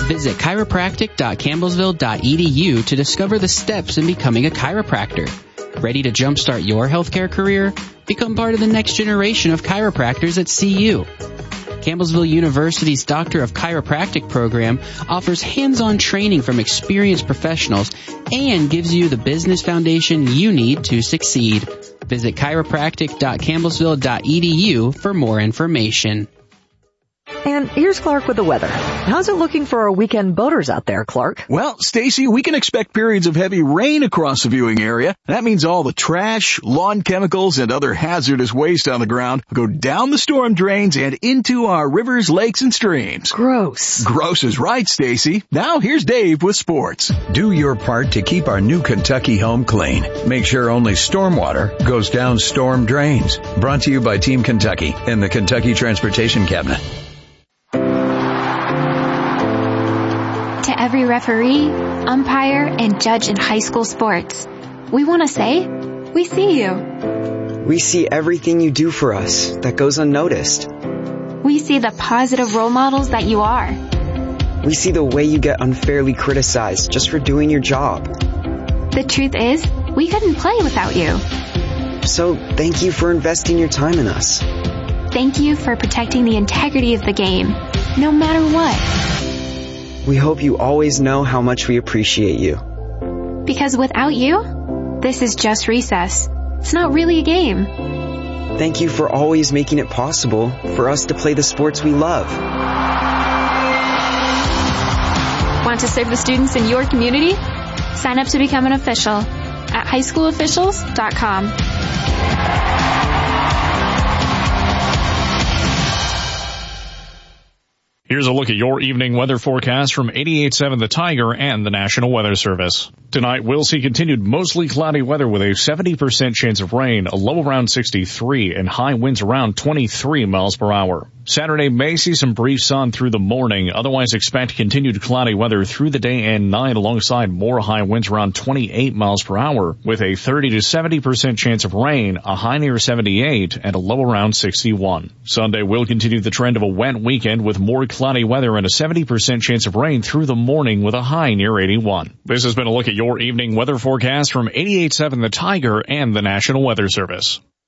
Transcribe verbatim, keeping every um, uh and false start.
Visit chiropractic dot campbellsville dot e d u to discover the steps in becoming a chiropractor. Ready to jumpstart your healthcare career? Become part of the next generation of chiropractors at C U. Campbellsville University's Doctor of Chiropractic program offers hands-on training from experienced professionals and gives you the business foundation you need to succeed. Visit chiropractic dot campbellsville dot e d u for more information. And here's Clark with the weather. How's it looking for our weekend boaters out there, Clark? Well, Stacy, we can expect periods of heavy rain across the viewing area. That means all the trash, lawn chemicals, and other hazardous waste on the ground will go down the storm drains and into our rivers, lakes, and streams. Gross. Gross is right, Stacy. Now here's Dave with sports. Do your part to keep our new Kentucky home clean. Make sure only stormwater goes down storm drains. Brought to you by Team Kentucky and the Kentucky Transportation Cabinet. To every referee, umpire, and judge in high school sports, we want to say, we see you. We see everything you do for us that goes unnoticed. We see the positive role models that you are. We see the way you get unfairly criticized just for doing your job. The truth is, we couldn't play without you. So thank you for investing your time in us. Thank you for protecting the integrity of the game, no matter what. We hope you always know how much we appreciate you. Because without you, this is just recess. It's not really a game. Thank you for always making it possible for us to play the sports we love. Want to serve the students in your community? Sign up to become an official at high school officials dot com. Here's a look at your evening weather forecast from eighty-eight point seven The Tiger and the National Weather Service. Tonight, we'll see continued mostly cloudy weather with a seventy percent chance of rain, a low around sixty-three, and high winds around twenty-three miles per hour. Saturday may see some brief sun through the morning. Otherwise, expect continued cloudy weather through the day and night alongside more high winds around twenty-eight miles per hour with a thirty to seventy percent chance of rain, a high near seventy-eight, and a low around sixty-one. Sunday will continue the trend of a wet weekend with more cloudy weather and a seventy percent chance of rain through the morning with a high near eighty-one. This has been a look at your evening weather forecast from eighty-eight point seven The Tiger and the National Weather Service.